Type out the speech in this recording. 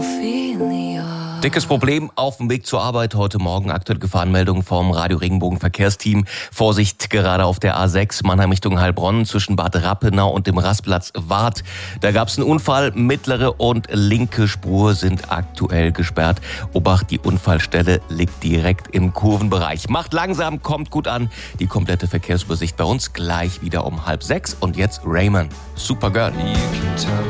Ophelia. Dickes Problem auf dem Weg zur Arbeit. Heute Morgen aktuelle Gefahrenmeldung vom Radio Regenbogen Verkehrsteam. Vorsicht gerade auf der A6 Mannheim Richtung Heilbronn zwischen Bad Rappenau und dem Rastplatz Wart. Da gab es einen Unfall. Mittlere und linke Spur sind aktuell gesperrt. Obacht, die Unfallstelle liegt direkt im Kurvenbereich. Macht langsam, kommt gut an. Die komplette Verkehrsübersicht bei uns gleich wieder um 5:30. Und jetzt Raymond, Supergirl. You can tell